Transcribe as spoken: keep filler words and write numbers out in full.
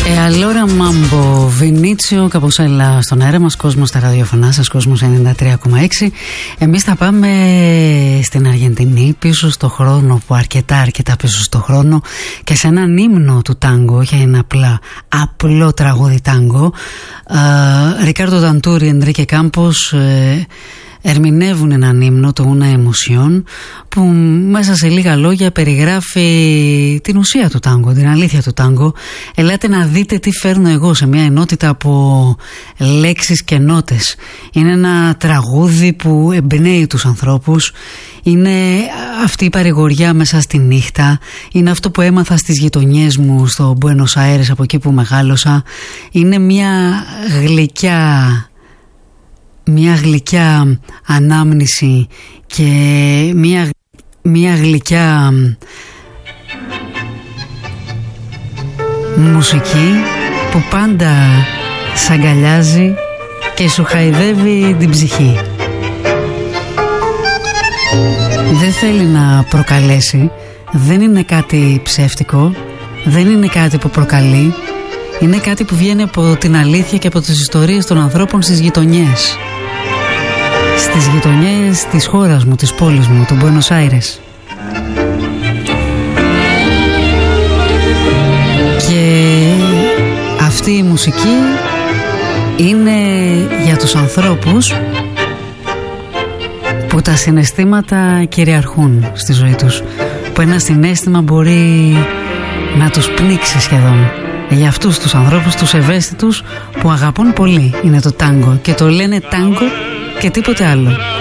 E allora Mambo Βινίτσιο, κάπως έλα στον αέρα μας, κόσμος στα ραδιοφωνά σας, κόσμος ενενήντα τρία κόμμα έξι. Εμείς θα πάμε στην Αργεντινή, πίσω στο χρόνο, που αρκετά αρκετά πίσω στο χρόνο, και σε έναν ύμνο του τάγκο, όχι ένα απλά απλό τραγούδι τάγκο. Ρικάρντο Νταντούρι, Ενρίκε Κάμπος ερμηνεύουν έναν ύμνο, το Una Emoción, που μέσα σε λίγα λόγια περιγράφει την ουσία του τάγκο, την αλήθεια του τάγκο. Ελάτε να δείτε τι φέρνω εγώ σε μια ενότητα από λέξεις και νότες. Είναι ένα τραγούδι που εμπνέει τους ανθρώπους. Είναι αυτή η παρηγοριά μέσα στη νύχτα. Είναι αυτό που έμαθα στις γειτονιές μου στο Μπουένος Άιρες, από εκεί που μεγάλωσα. Είναι μια γλυκιά μια γλυκιά ανάμνηση και μια, μια γλυκιά μουσική που πάντα σ' αγκαλιάζει και σου χαϊδεύει την ψυχή. Δεν θέλει να προκαλέσει, δεν είναι κάτι ψεύτικο, δεν είναι κάτι που προκαλεί. Είναι κάτι που βγαίνει από την αλήθεια και από τις ιστορίες των ανθρώπων στις γειτονιές. Στις γειτονιές της χώρας μου, της πόλης μου, του Μπουένος Άιρες. Και αυτή η μουσική είναι για τους ανθρώπους που τα συναισθήματα κυριαρχούν στη ζωή τους. Που ένα συναίσθημα μπορεί να τους πνίξει σχεδόν. Για αυτούς τους ανθρώπους, τους ευαίσθητους, που αγαπούν πολύ, είναι το τάγκο και το λένε τάγκο και τίποτε άλλο.